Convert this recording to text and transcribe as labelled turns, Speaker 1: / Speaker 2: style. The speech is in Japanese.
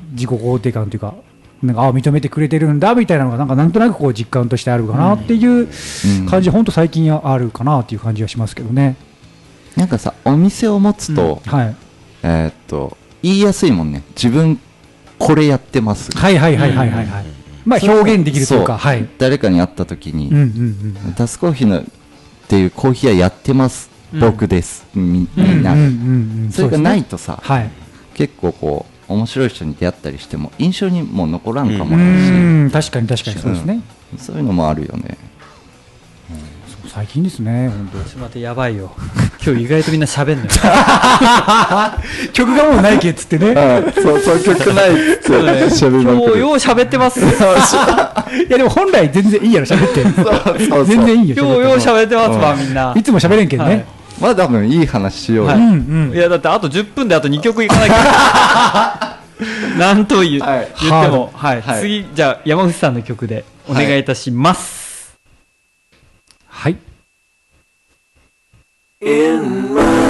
Speaker 1: 自己肯定感というか、なんか認めてくれてるんだみたいなのがなんとなくこう実感としてあるかなっていう感じ、本当最近あるかなっていう感じはしますけどね。
Speaker 2: なんかさ、お店を持つと、
Speaker 1: はい、
Speaker 2: 言いやすいもんね。自分これやってます。
Speaker 1: はいはいはいはいはいはい。まあ表現できるというか、はい、
Speaker 2: 誰かに会った時に、タスコーヒーのっていうコーヒー屋やってます、僕ですみたいな、それがないとさ、はい、結構こう面白い人に出会ったりしても印象にも残らんかもな
Speaker 1: し、確かに確かにそうですね、
Speaker 2: そういうのもあるよね。
Speaker 1: 最近ですね、本当。
Speaker 3: ちょっと待って、やばいよ。今日意外とみんな喋んのよ。
Speaker 1: 曲がもうないけっつってね。
Speaker 2: そう曲ないっつって喋りまくる。
Speaker 3: 今日よう喋ってます。い
Speaker 1: やでも本来全然いいやろ喋って。全然いいよ。
Speaker 3: 今日よう喋ってますわみんな。
Speaker 1: いつも喋れんけんね。
Speaker 2: まあ多分いい話しようよ。
Speaker 3: いやだってあと10分であと2曲いかなきゃ。なんと言っても、次じゃあ山口さんの曲でお願いいたします。
Speaker 1: はい。
Speaker 4: In my